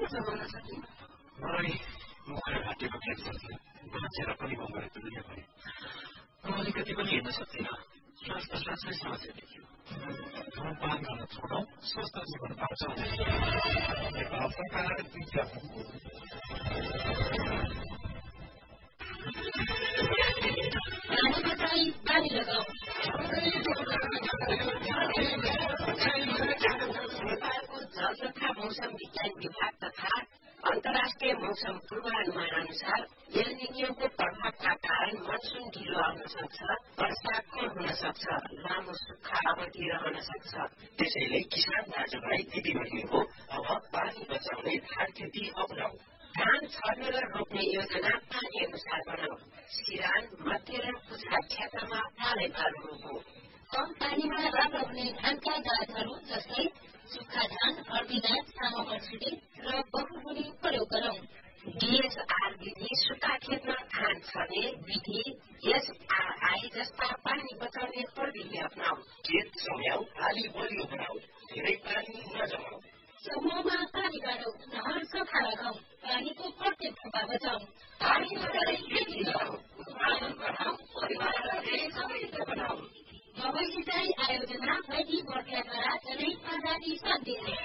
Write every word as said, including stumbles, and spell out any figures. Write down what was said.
जमाउन सकिन्न। मलाई मुखले घाँटीको खेत सक्थ्यो, बाँचेर पनि बम्बरे तुल्य भए। म अलिकति पनि हिँड्न सक्दिनँ। स्वास्थ्य साँच्चै समस्या देखियो। धुमपान गर्न छोडौँ, स्वस्थ जीवन पाउँछौँ। नेपाल सरकार विज्ञापन पानी बचाई पानी लगाऊ। नेपालको जल तथा मौसम विज्ञान विभाग तथा अन्तर्राष्ट्रिय मौसम पूर्वानुमान अनुसार एल निनियोको प्रभावका कारण मनसुन ढिलो आउन सक्छ, वर्षा कम हुन सक्छ, लामो सुक्खा अवधि रहन सक्छ। त्यसैले किसान दाजुभाइ दिदीबहिनीको अब पानी बचाउने धान खेती अपनाऊ। धान छर्ने र रोप्ने योजना पानी अनुसार बनाऊ। सिरान, मध्य र कुछा क्षेत्रमा पालै पालो रोपौं। कम पानीमा राम्रो हुने धानका जातहरू जस्तै सुक्खा धान, अर्दिनाथ, सानो पर्छुली र बहुमुनी प्रयोग गरौं। डीएसआर विधि सुक्खा खेतमा धान छर्ने विधि, एसआरआई जस्ता पानी बचाउने प्रविधि अपनाऊ। खेत सम्याउ, आली बलियो बनाऊ, धेरै पानी नजमाऊ। समूहमा पानी बाँडौ, नहर सफा लगाऊ, पानीको प्रत्येक थोपा बचाऊ। पानी बचाई खेती गरौँ, उत्पादन बढाऊ, परिवार र देश समृद्ध बनाऊ। मकै सिँचाइ आयोजना बैठी बर्खाद्वारा जनैक प्रजाति साथ दिने।